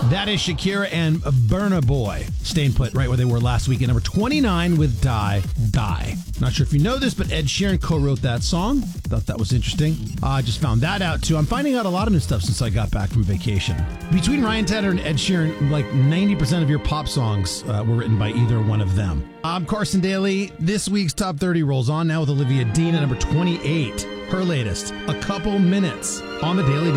That is Shakira and Burna Boy, staying put right where they were last week at number 29 with Die, Die. Not sure if you know this, but Ed Sheeran co-wrote that song. Thought that was interesting. I just found that out, too. I'm finding out a lot of new stuff since I got back from vacation. Between Ryan Tedder and Ed Sheeran, like 90% of your pop songs were written by either one of them. I'm Carson Daly. This week's Top 30 rolls on now with Olivia Dean at number 28. Her latest, A Couple Minutes, on the Daily Dip.